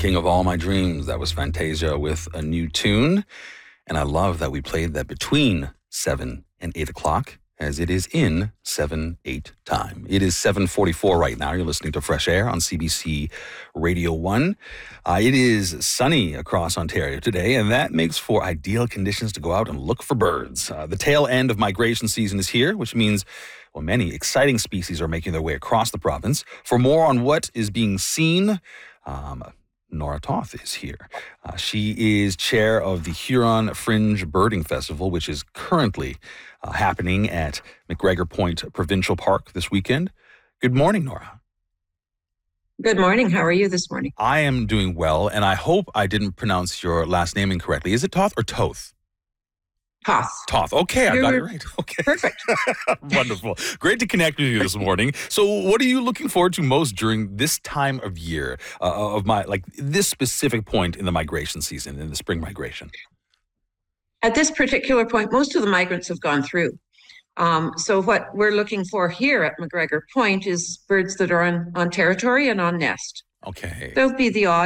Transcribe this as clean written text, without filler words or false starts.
King of All My Dreams. That was Fantasia with a new tune. And I love that we played that between 7 and 8 o'clock, as it is in 7-8 time. It is 7:44 right now. You're listening to Fresh Air on CBC Radio 1. It is sunny across Ontario today, and that makes for ideal conditions to go out and look for birds. The tail end of migration season is here, which means many exciting species are making their way across the province. For more on what is being seen, Nora Toth is here. She is chair of the Huron Fringe Birding Festival, which is currently happening at McGregor Point Provincial Park this weekend. Good morning, Nora. Good morning. How are you this morning? I am doing well, and I hope I didn't pronounce your last name incorrectly. Is it Toth or Toth? Toth. Toth. Okay, I got it right. Okay. Perfect. Wonderful. Great to connect with you this morning. So what are you looking forward to most during this time of year, this specific point in the migration season, in the spring migration? At this particular point, most of the migrants have gone through. So what we're looking for here at McGregor Point is birds that are on territory and on nest. Okay. There'll be the odd